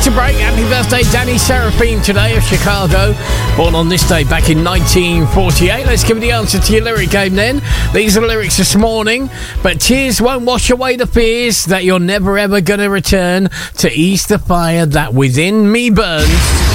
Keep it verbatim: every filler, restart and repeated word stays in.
to break. Happy birthday, Danny Seraphine, today of Chicago. Born on this day back in nineteen forty-eight. Let's give you the answer to your lyric game then. These are the lyrics this morning. But tears won't wash away the fears that you're never ever going to return to ease the fire that within me burns.